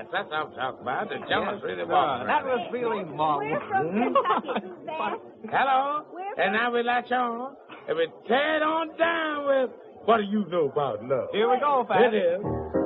Yes, that's what I'm talking about. The Jonas really walking. That was really marvelous. We're from Kentucky, Suzanne. Hello? We're And now we latch on. And we tear it on down with what do you know about love? Here we go, Pat. It is.